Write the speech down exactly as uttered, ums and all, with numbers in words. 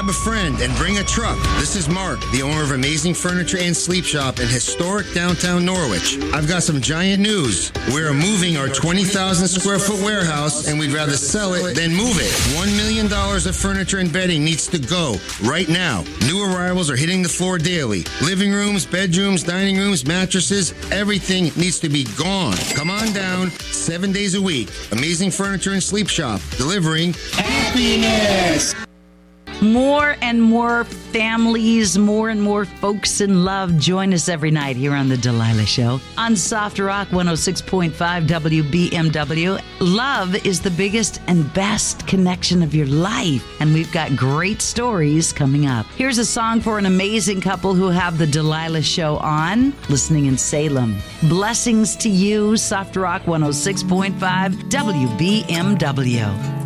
grab a friend, and bring a truck. This is Mark, the owner of Amazing Furniture and Sleep Shop in historic downtown Norwich. I've got some giant news. We're moving our twenty thousand square foot warehouse, and we'd rather sell it than move it. One million dollars of furniture and bedding needs to go right now. New arrivals are hitting the floor daily. Living rooms, bedrooms, dining rooms, mattresses, everything needs to be gone. Come on down, seven days a week. Amazing Furniture and Sleep Shop, delivering happiness. More and more families, more and more folks in love join us every night here on The Delilah Show on Soft Rock one oh six point five W B M W. Love is the biggest and best connection of your life, and we've got great stories coming up. Here's a song for an amazing couple who have The Delilah Show on, listening in Salem. Blessings to you, Soft Rock one oh six point five W B M W.